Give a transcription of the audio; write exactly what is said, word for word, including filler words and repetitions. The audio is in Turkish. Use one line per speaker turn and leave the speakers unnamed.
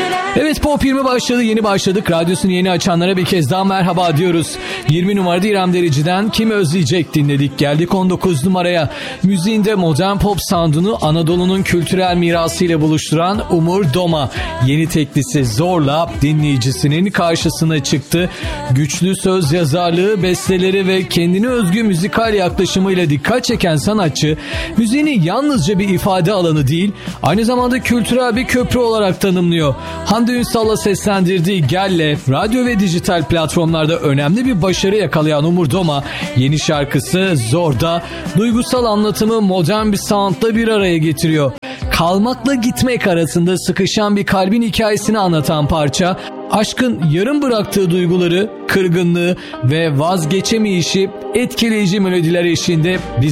Evet, Pop yirmi başladı, yeni başladık. Radyosunu yeni açanlara bir kez daha merhaba diyoruz. yirmi numarada İrem Derici'den Kim Özleyecek dinledik. Geldik on dokuz numaraya. Müziğinde modern pop sound'unu Anadolu'nun kültürel mirasıyla buluşturan Umur Doma. Yeni teklisi Zorla dinleyicisinin karşısına çıktı. Güçlü söz yazarlığı, besteleri ve kendine özgü müzikal yaklaşımıyla dikkat çeken sanatçı, müziğini yalnızca bir ifade alanı değil, aynı zamanda kültürel bir köprü olarak tanımlıyor. Hande Ünsal'la seslendirdiği Gel'le radyo ve dijital platformlarda önemli bir başarı yakalayan Umur Doma, yeni şarkısı Zor'da duygusal anlatımı modern bir soundla bir araya getiriyor. Kalmakla gitmek arasında sıkışan bir kalbin hikayesini anlatan parça, aşkın yarım bıraktığı duyguları, kırgınlığı ve vazgeçemeyişi etkileyici melodiler eşliğinde bize